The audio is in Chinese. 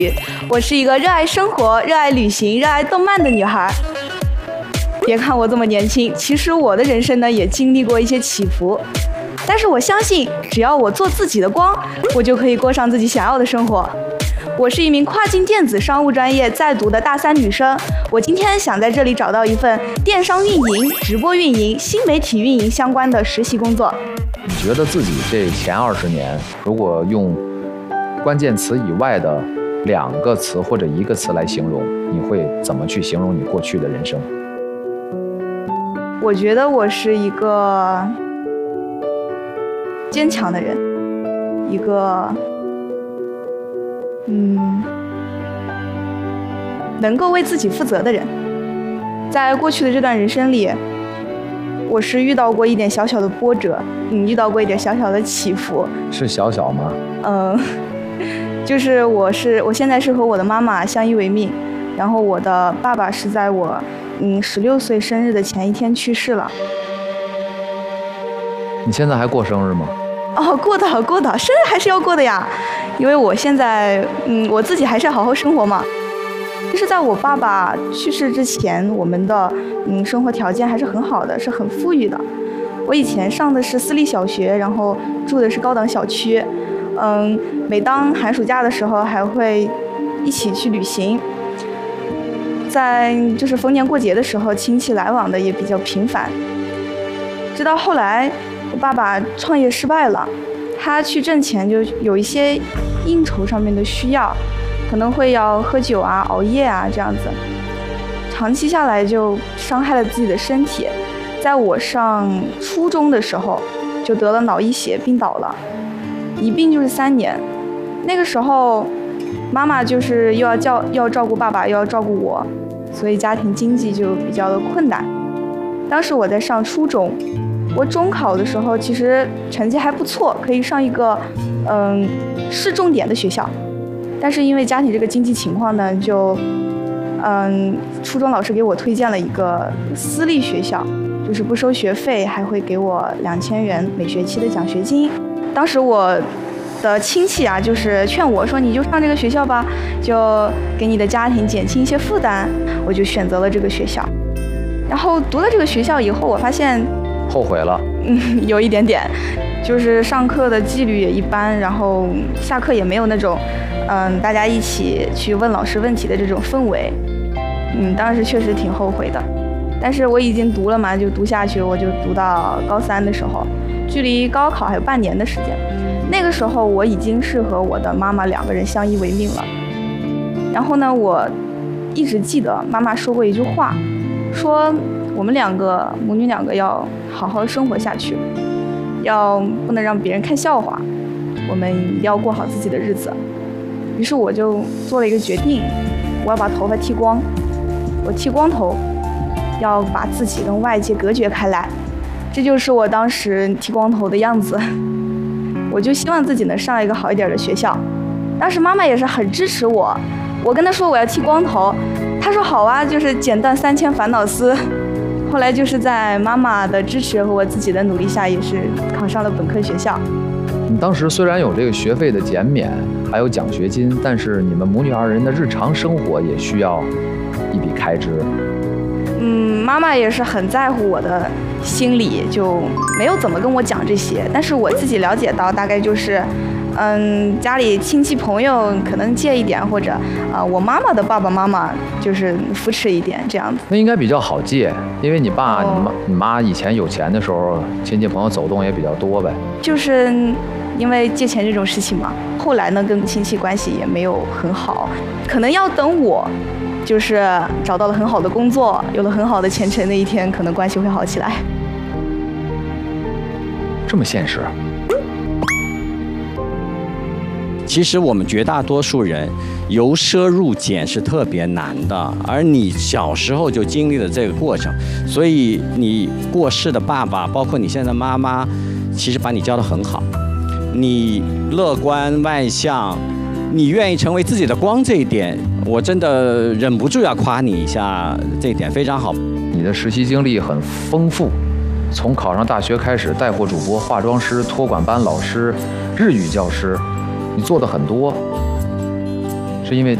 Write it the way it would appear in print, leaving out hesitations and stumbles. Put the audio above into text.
我是一个热爱生活、热爱旅行、热爱动漫的女孩。别看我这么年轻，其实我的人生呢也经历过一些起伏。但是我相信，只要我做自己的光，我就可以过上自己想要的生活。我是一名跨境电子商务专业在读的大3女生，我今天想在这里找到一份电商运营、直播运营、新媒体运营相关的实习工作。 你觉得自己这前20年，如果用关键词以外的2个词或者1个词来形容，你会怎么去形容你过去的人生？ 我觉得我是一个坚强的人，一个能够为自己负责的人。在过去的这段人生里，我是遇到过一点小小的波折，遇到过一点小小的起伏。 是小小吗？ 就是我现在是和我的妈妈相依为命，然后我的爸爸是在我16岁生日的前一天去世了。 你现在还过生日吗？ 过的，生日还是要过的呀，因为我现在我自己还是要好好生活嘛。就是在我爸爸去世之前，我们的生活条件还是很好的，是很富裕的。我以前上的是私立小学，然后住的是高档小区。每当寒暑假的时候，还会一起去旅行。在就是逢年过节的时候，亲戚来往的也比较频繁。直到后来，我爸爸创业失败了，他去挣钱就有一些应酬上面的需要，可能会要喝酒啊、熬夜啊这样子，长期下来就伤害了自己的身体。在我上初中的时候，就得了脑溢血，病倒了，一病就是3年。那个时候，妈妈就是又要照顾爸爸，又要照顾我，所以家庭经济就比较的困难。当时我在上初中，我中考的时候其实成绩还不错，可以上一个市重点的学校，但是因为家庭这个经济情况呢，就初中老师给我推荐了一个私立学校，就是不收学费，还会给我2000元每学期的奖学金。当时我的亲戚啊，就是劝我说，你就上这个学校吧，就给你的家庭减轻一些负担。我就选择了这个学校。然后读了这个学校以后，我发现后悔了。 有一点点，就是上课的纪律也一般，然后下课也没有那种大家一起去问老师问题的这种氛围。当时确实挺后悔的。但是我已经读了嘛，就读下去。我就读到高3的时候，距离高考还有半年的时间。那个时候我已经是和我的妈妈2个人相依为命了。然后呢，我一直记得妈妈说过一句话，说我们母女2个要好好生活下去，不能让别人看笑话，我们一定要过好自己的日子。于是我就做了一个决定，我要把头发剃光，我剃光头，要把自己跟外界隔绝开来。这就是我当时剃光头的样子。我就希望自己能上一个好一点的学校。当时妈妈也是很支持我，我跟她说我要剃光头，她说好啊，就是剪断3000烦恼丝。后来就是在妈妈的支持和我自己的努力下，也是考上了本科学校。 你当时虽然有这个学费的减免，还有奖学金，但是你们母女2人的日常生活也需要一笔开支。 妈妈也是很在乎我的心理，就没有怎么跟我讲这些。但是我自己了解到，大概就是，家里亲戚朋友可能借一点，或者我妈妈的爸爸妈妈就是扶持一点这样子。 那应该比较好借，因为你爸、你妈以前有钱的时候，亲戚朋友走动也比较多呗。 就是因为借钱这种事情嘛，后来呢跟亲戚关系也没有很好，可能要等我就是找到了很好的工作，有了很好的前程那一天，可能关系会好起来。 这么现实。 其实我们绝大多数人由奢入俭是特别难的，而你小时候就经历了这个过程，所以你过世的爸爸，包括你现在妈妈，其实把你教得很好。你乐观外向，你愿意成为自己的光，这一点我真的忍不住要夸你一下，这一点非常好。 你的实习经历很丰富，从考上大学开始，带货主播、化妆师、托管班老师、日语教师，你做的很多。 是因为